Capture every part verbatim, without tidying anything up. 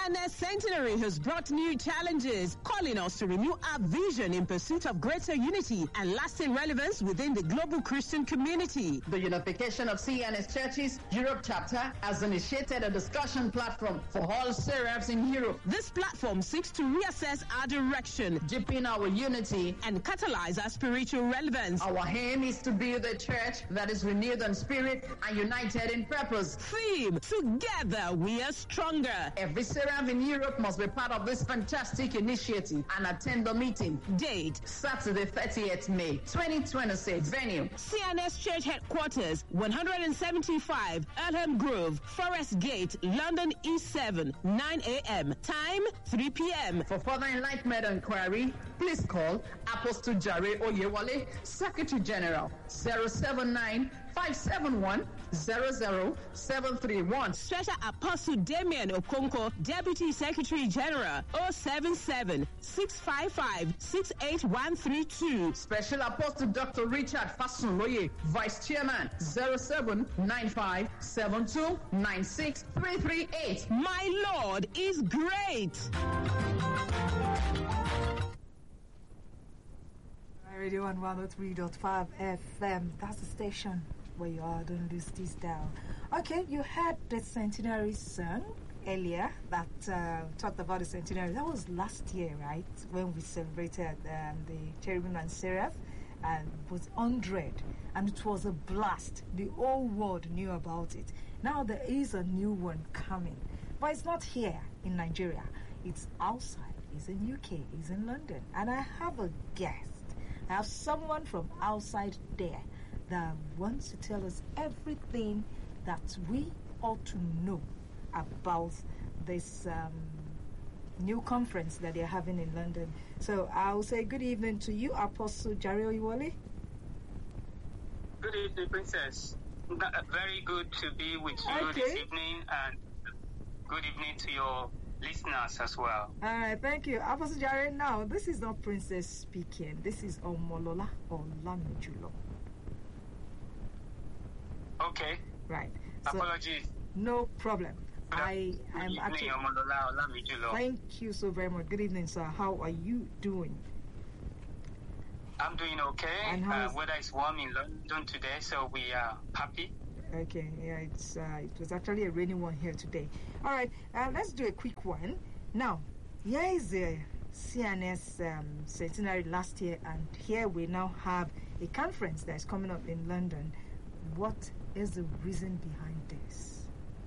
N S Centenary has brought new challenges, calling us to renew our vision in pursuit of greater unity and lasting relevance within the global Christian community. The Unification of C N S Churches Europe chapter has initiated a discussion platform for all seraphs in Europe. This platform seeks to reassess our direction, deepen our unity, and catalyze our spiritual relevance. Our aim is to build a church that is renewed in spirit and united in purpose. Theme: Together we are stronger. Every seraph in Europe must be part of this fantastic initiative and attend the meeting. Date: Saturday, thirtieth May, twenty twenty-six. Venue: C N S Church Headquarters, one seventy-five Earlham Grove, Forest Gate, London E seven, nine a m Time: three p m For further enlightenment and inquiry, please call Apostle Jare Oyewale, Secretary General, zero seven nine, five seven one, zero zero seven three one. Special Apostle Damian Okonkwo, Deputy Secretary General, zero seven seven, six five five, six eight one three two. Special Apostle Doctor Richard Fasunloye, Vice Chairman, zero seven nine five seven two nine six three three eight. My Lord is great. Radio on one oh three point five F M. That's the station where you are. Don't lose this down. Okay, you heard the centenary song earlier that uh, talked about the centenary. That was last year, right? When we celebrated um, the Cherubim and Seraph, and it was one hundred, and it was a blast. The whole world knew about it. Now there is a new one coming, but it's not here in Nigeria. It's outside. It's in U K. It's in London, and I have a guest. I have someone from outside there that wants to tell us everything that we ought to know about this um, new conference that they're having in London. So I'll say good evening to you, Apostle Jare Oyewale. Good evening, Princess. Very good to be with you Okay. this evening, and good evening to your listeners as well. All right, thank you. Apostle Jare, now, this is not Princess speaking. This is Omolola Olamijulo. Okay. Right. So, Apologies. no problem. I am Good actually... evening, Omolola Olamijulo. Thank you so very much. Good evening, sir. How are you doing? I'm doing okay. And how Uh, is- weather is warm in London today, so we are happy. Okay, yeah, it's uh, it was actually a rainy one here today. All right, uh, let's do a quick one. Now, here is the C N S um, centenary last year, and here we now have a conference that is coming up in London. What is the reason behind this?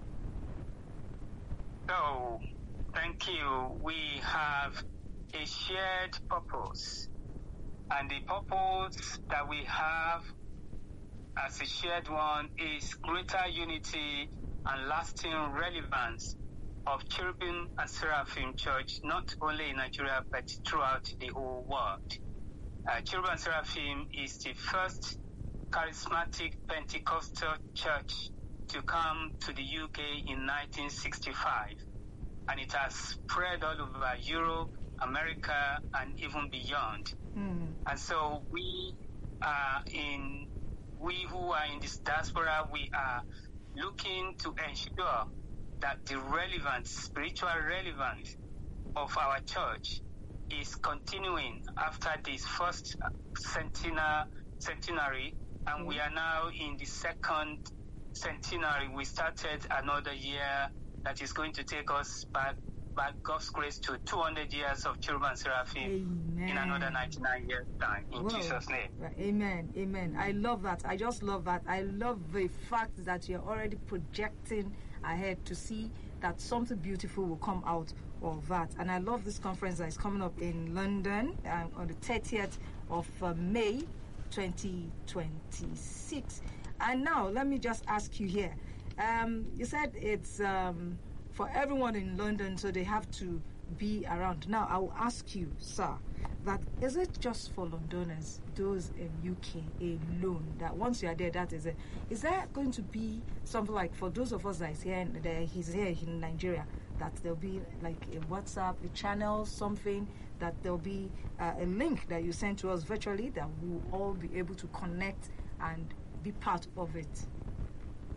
So, thank you. We have a shared purpose, and the purpose that we have as a shared one is greater unity and lasting relevance of Cherubim and Seraphim Church, not only in Nigeria but throughout the whole world. Uh, Cherubim and Seraphim is the first charismatic Pentecostal church to come to the U K in nineteen sixty-five, and it has spread all over Europe, America, and even beyond. Mm. And so we are in, we who are in this diaspora, we are looking to ensure that the relevance, spiritual relevance of our church is continuing after this first centenary, centenary, and we are now in the second centenary. We started another year that is going to take us back, by God's grace, to two hundred years of Cherubim and Seraphim. Amen. In another ninety-nine years' time, in Whoa. Jesus' name. Right. Amen. Amen. I love that. I just love that. I love the fact that you're already projecting ahead to see that something beautiful will come out of that. And I love this conference that is coming up in London uh, on the thirtieth of uh, May twenty twenty-six. And now, let me just ask you here. Um, you said it's um, for everyone in London, so they have to be around. Now, I will ask you, sir, that is it just for Londoners, those in U K alone, that once you are there, that is it? Is there going to be something like for those of us that is here, in, that he's here in Nigeria, that there'll be like a WhatsApp, a channel, something, that there'll be uh, a link that you send to us virtually that we'll all be able to connect and be part of it?